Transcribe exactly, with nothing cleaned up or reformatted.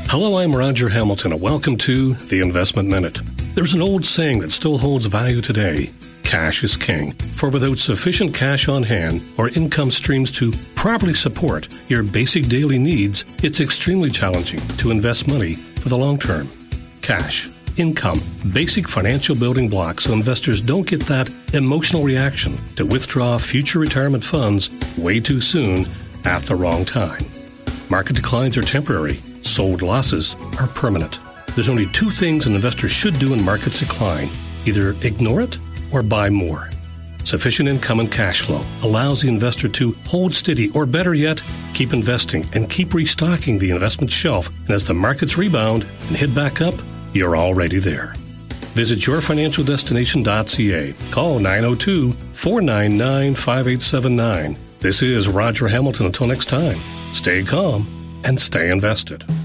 Hello, I'm Roger Hamilton, and welcome to The Investment Minute. There's an old saying that still holds value today. Cash is king. For without sufficient cash on hand or income streams to properly support your basic daily needs, it's extremely challenging to invest money for the long term. Cash, income, basic financial building blocks so investors don't get that emotional reaction to withdraw future retirement funds way too soon at the wrong time. Market declines are temporary. Sold losses are permanent. There's only two things an investor should do when markets decline. Either ignore it or buy more. Sufficient income and cash flow allows the investor to hold steady, or better yet, keep investing and keep restocking the investment shelf. And as the markets rebound and head back up, you're already there. Visit your financial destination dot c a. Call nine oh two, four nine nine, five eight seven nine. This is Roger Hamilton. Until next time, stay calm and stay invested.